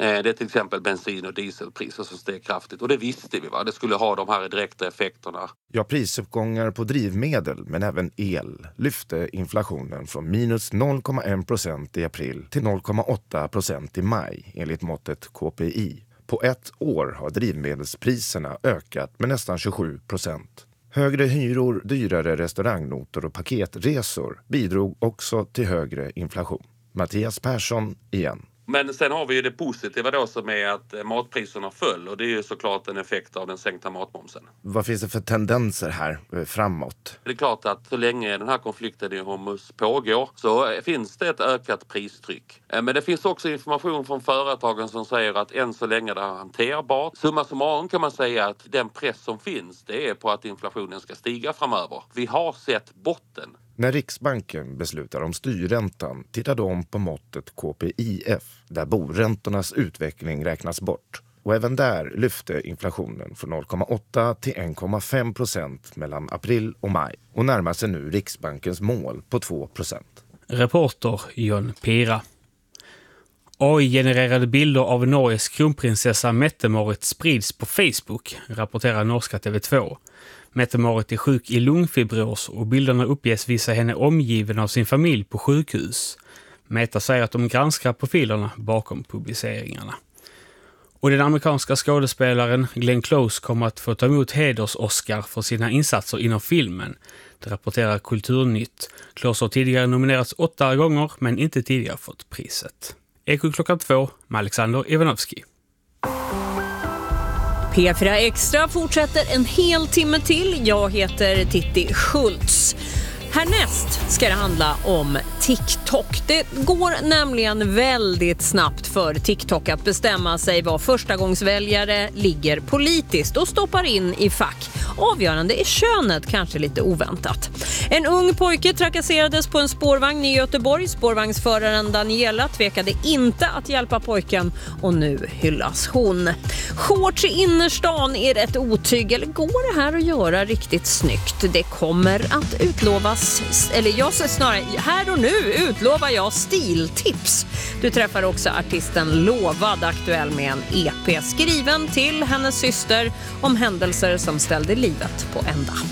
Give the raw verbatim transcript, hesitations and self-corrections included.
Det är till exempel bensin- och dieselpriser som steg kraftigt. Och det visste vi, va? Det skulle ha de här direkta effekterna. Ja, prisuppgångar på drivmedel men även el lyfte inflationen från minus noll komma en procent i april till noll komma åtta procent i maj enligt måttet K P I. På ett år har drivmedelspriserna ökat med nästan tjugosju procent. Högre hyror, dyrare restaurangnotor och paketresor bidrog också till högre inflation. Mattias Persson igen. Men sen har vi ju det positiva då som är att matpriserna föll och det är ju såklart en effekt av den sänkta matmomsen. Vad finns det för tendenser här framåt? Det är klart att så länge den här konflikten i Hormuz pågår så finns det ett ökat pristryck. Men det finns också information från företagen som säger att än så länge det är hanterbart. Summa summarum kan man säga att den press som finns det är på att inflationen ska stiga framöver. Vi har sett botten. När Riksbanken beslutar om styrräntan tittar de på måttet K P I F där boräntornas utveckling räknas bort. Och även där lyfte inflationen från noll komma åtta till en komma fem procent mellan april och maj och närmar sig nu Riksbankens mål på två procent. Reporter Jon Pira. A I-genererade bilder av Norges kronprinsessa Mette-Marit sprids på Facebook, rapporterar norska T V två. Mette-Marit är sjuk i lungfibros och bilderna uppges visa henne omgiven av sin familj på sjukhus. Meta säger att de granskar profilerna bakom publiceringarna. Och den amerikanska skådespelaren Glenn Close kommer att få ta emot heders-Oscar för sina insatser inom filmen. Det rapporterar Kulturnytt. Close har tidigare nominerats åtta gånger men inte tidigare fått priset. Eko klockan två med Alexander Ivanovski. P fyra Extra fortsätter en hel timme till. Jag heter Titti Schultz. Härnäst ska det handla om TikTok. Det går nämligen väldigt snabbt för TikTok att bestämma sig vad förstagångsväljare ligger politiskt och stoppar in i fack. Avgörande är könet, kanske lite oväntat. En ung pojke trakasserades på en spårvagn i Göteborg. Spårvagnsföraren Daniela tvekade inte att hjälpa pojken och nu hyllas hon. Shorts i innerstan är ett otyg, eller går det här att göra riktigt snyggt? Det kommer att utlovas, eller jag säger snarare här och nu utlovar jag stiltips. Du träffar också artisten Lovad, aktuell med en E P skriven till hennes syster om händelser som ställde livet på ända.